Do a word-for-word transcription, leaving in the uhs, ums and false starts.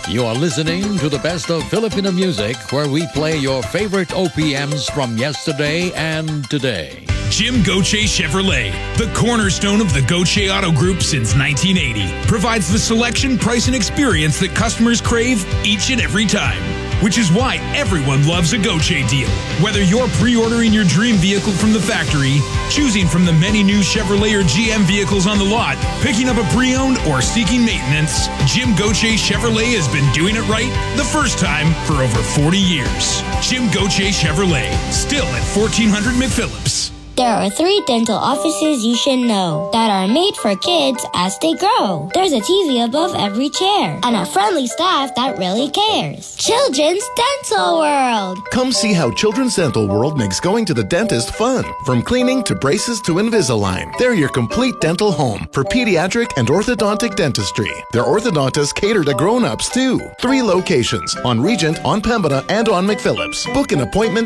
You are listening to the best of Filipino music, where we play your favorite O P Ms from yesterday and today. Jim Gauthier Chevrolet, the cornerstone of the Gauthier Auto Group since nineteen eighty, provides the selection, price, and experience that customers crave each and every time. Which is why everyone loves a Gauthier deal. Whether you're pre-ordering your dream vehicle from the factory, choosing from the many new Chevrolet or G M vehicles on the lot, picking up a pre-owned, or seeking maintenance, Jim Gauthier Chevrolet has been doing it right the first time for over forty years. Jim Gauthier Chevrolet, still at fourteen hundred McPhillips. There are three dental offices you should know that are made for kids as they grow. There's a T V above every chair and a friendly staff that really cares. Children's Dental World. Come see how Children's Dental World makes going to the dentist fun. From cleaning to braces to Invisalign, they're your complete dental home for pediatric and orthodontic dentistry. Their orthodontists cater to grown-ups too. Three locations on Regent, on Pembina, and on McPhillips. Book an appointment